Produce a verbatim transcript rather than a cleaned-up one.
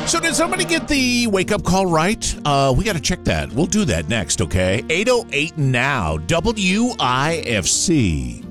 So did somebody get the wake-up call right? Uh, we got to check that. We'll do that next, okay? eight oh eight now, W I F C.